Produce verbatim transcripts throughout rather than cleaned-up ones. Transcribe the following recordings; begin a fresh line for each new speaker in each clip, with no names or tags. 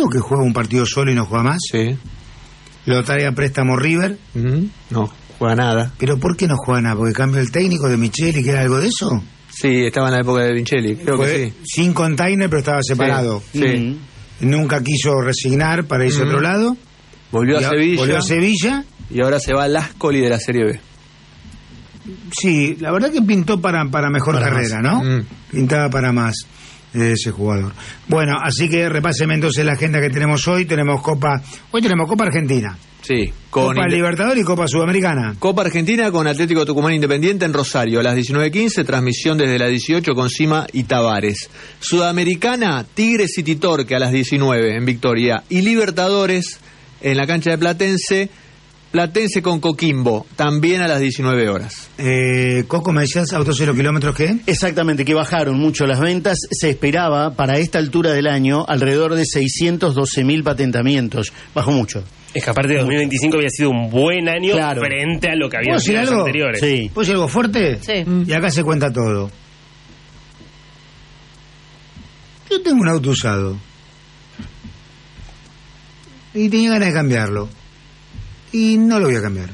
digo que juega un partido solo y no juega más?
Sí.
Lo trae a préstamo River.
Uh-huh. No, juega nada.
¿Pero por qué no juega nada? ¿Porque cambió el técnico de Micheli, que era algo de eso?
Sí, estaba en la época de Vincelli, creo
Fue
que sí.
Sin container, pero estaba separado.
Sí. sí.
Uh-huh. Nunca quiso resignar para irse uh-huh. a otro lado.
Volvió a, a Sevilla.
Volvió a Sevilla.
Y ahora se va al Ascoli de la Serie B.
Sí, la verdad que pintó para, para mejor para carrera, más. ¿no? Mm. Pintaba para más eh, ese jugador. Bueno, así que repáseme entonces la agenda que tenemos hoy. Tenemos Copa, hoy tenemos Copa Argentina.
Sí, con
Copa Inter... Libertadores y Copa Sudamericana.
Copa Argentina con Atlético Tucumán Independiente en Rosario a las diecinueve quince, transmisión desde las dieciocho con Cima y Tavares. Sudamericana, Tigres y Titorque a las diecinueve en Victoria. Y Libertadores en la cancha de Platense, Platense con Coquimbo, también a las diecinueve horas.
Eh, Coco, ¿me decías autos cero kilómetros qué?
Exactamente, que bajaron mucho las ventas. Se esperaba para esta altura del año alrededor de seiscientos doce mil patentamientos. Bajó mucho.
Es que aparte de dos mil veinticinco había sido un buen año claro. frente a lo que había sido en los anteriores.
Sí. ¿Puedo decir algo fuerte?
Sí.
Y acá se cuenta todo. Yo tengo un auto usado. Y tenía ganas de cambiarlo. Y no lo voy a cambiar.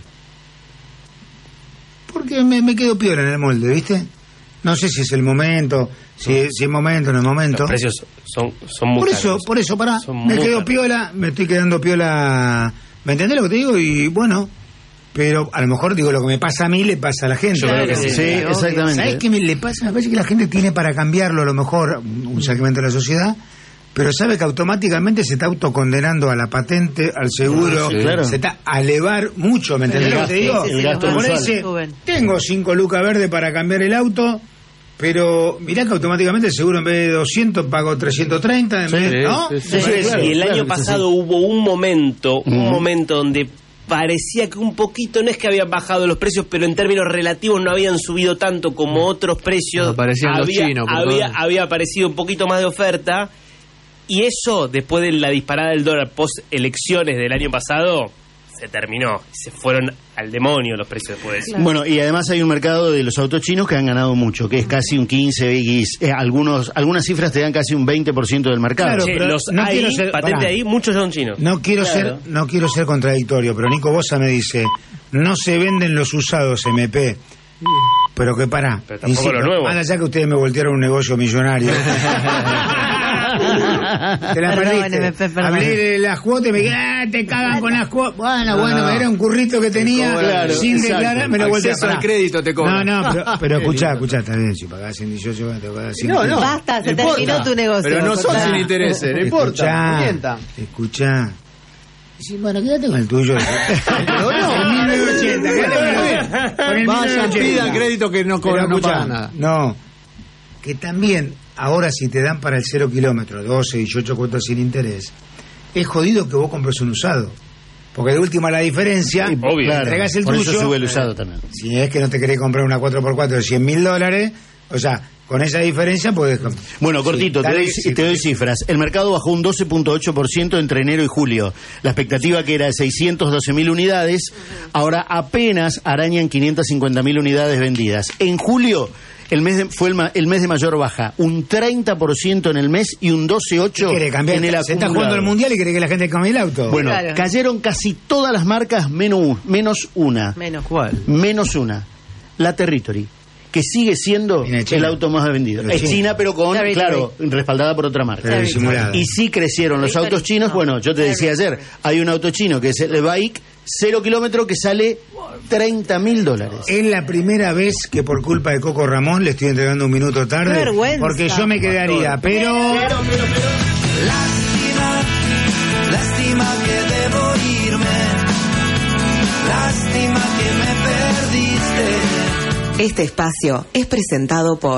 Porque me, me quedo piola en el molde, ¿viste? No sé si es el momento, si, si es momento o no es momento.
Los precios son, son muy
Por eso,
caros.
por eso, pará.
Son
Me
muy
quedo
caros.
piola, me estoy quedando piola. ¿Me entendés lo que te digo? Y bueno, pero a lo mejor digo lo que me pasa a mí le pasa a la gente.
Yo creo que sí,
sí, exactamente.
¿Sabés qué me le pasa? Me parece que la gente tiene para cambiarlo a lo mejor un segmento de la sociedad. Pero sabe que automáticamente se está autocondenando a la patente, al seguro,
sí, claro.
se está a elevar mucho, ¿me entendés lo que te digo?
El gasto
Por
mensual.
ese, tengo cinco lucas verdes para cambiar el auto, pero mirá que automáticamente el seguro en vez de doscientos pago trescientos treinta, en
sí,
vez, ¿no?
Sí, sí,
Sí, sí, claro, y el
claro
año
que
pasado
sí.
hubo un momento, un
Mm.
momento donde parecía que un poquito, no es que habían bajado los precios, pero en términos relativos no habían subido tanto como otros precios.
Aparecían los
había,
chinos, por
había,
todo.
había aparecido un poquito más de oferta. Y eso, después de la disparada del dólar post elecciones del año pasado, se terminó. Se fueron al demonio los precios después de eso.
Claro. Bueno, y además hay un mercado de los autos chinos que han ganado mucho, que es casi un quince, y eh, algunos, algunas cifras te dan casi un veinte por ciento del mercado.
Claro,
Che,
pero
los
no
ahí,
quiero ser-
patente
pará.
ahí, muchos son chinos.
No quiero
Claro.
ser, no quiero ser contradictorio, pero Nico Bosa me dice, no se venden los usados M P. Pero que pará.
Pero tampoco lo nuevo.
Más allá que ustedes me voltearon un negocio millonario. Te la
Perdón,
perdiste.
M P, perdón.
Hablé de las cuotas y me dije, ah, te cagan con las cuotas. Bueno,
No,
bueno,
no.
era un currito que tenía
Claro,
sin
exacto.
declarar, me lo volteé.
Acceso al
Pará.
crédito te cobran.
No, no, pero, pero
Qué
escuchá,
lindo.
escuchá, está bien, si pagás en dieciocho, te pagás en
No, no.
Basta, se
no
terminó
importa.
tu negocio.
Pero no son
Cortá.
sin intereses, no importa. Mienta.
Escuchá. Sí, bueno, quédate con el tuyo.
Pero no.
El mil novecientos ochenta, quédate con el, con el
Vayan,
mil novecientos ochenta.
pidan crédito que no cobran,
Pero
no
escuchá,
pagan nada.
No, que también, ahora si te dan para el cero kilómetro, doce, dieciocho cuotas sin interés, es jodido que vos compres un usado. Porque de última la diferencia,
Sí,
obvio.
claro,
entregás el
por
tuyo.
eso sube el usado también.
Si es que no te querés comprar una cuatro por cuatro de cien mil dólares, o sea, con esa diferencia podés comprar.
Bueno, cortito,
Sí,
te,
dale,
doy,
sí.
te doy cifras. El mercado bajó un doce punto ocho por ciento entre enero y julio. La expectativa que era de seiscientos doce mil unidades, ahora apenas arañan quinientas cincuenta mil unidades vendidas. En julio, el mes de- fue el, ma- el mes de mayor baja, un treinta por ciento en el mes y un doce punto ocho por ciento
¿Qué quiere cambiar?
en el
Se está
acumulado.
jugando el mundial y quiere que la gente cambie el auto.
Bueno,
Claro.
cayeron casi todas las marcas menos, menos una.
Menos.
¿Cuál?
Menos una. La Territory, que sigue siendo
Viene de China.
el auto más vendido.
Pero
Es
China.
China, pero con,
Territory.
claro, respaldada por otra marca.
Pero disimulada.
Y sí crecieron los
Territory,
autos chinos.
no.
Bueno, yo te decía ayer, hay un auto chino que es el Bike, cero kilómetro, que sale treinta mil dólares.
Es la primera vez que por culpa de Coco Ramón le estoy entregando un minuto tarde.
Qué vergüenza.
Porque yo me quedaría, pero...
Lástima, lástima que debo irme, lástima que me perdiste.
Este espacio es presentado por